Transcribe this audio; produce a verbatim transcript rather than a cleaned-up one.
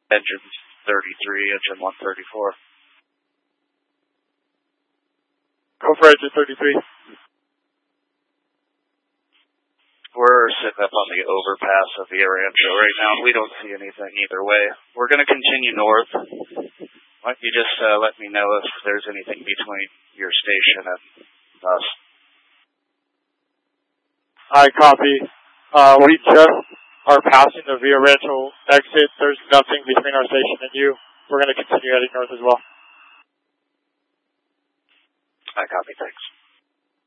Engine thirty-three, engine one thirty-four. Go for engine thirty-three. We're sitting up on the overpass of Villa Rancho right now. We don't see anything either way. We're going to continue north. Why don't you just uh, let me know if there's anything between your station and us. I copy. Uh, we just are passing the Villa Rancho exit. There's nothing between our station and you. We're going to continue heading north as well. I copy, thanks.